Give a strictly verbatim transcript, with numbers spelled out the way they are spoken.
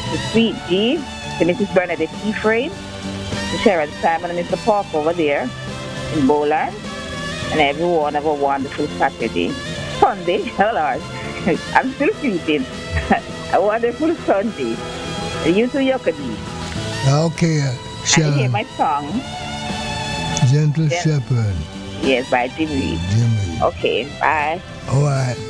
to Sweet G, to Missus Bernadette Ephraim, to Sharon Simon and Mister Park over there in Bowland, and everyone have a wonderful Saturday. Sunday, oh Lord, I'm still sleeping. A wonderful Sunday. You too, Yokadi. Okay, And you hear Sharon, my song. Gentle Yeah. Shepherd, Yes, by Jim Reed. Jimmy. Okay, bye. All right.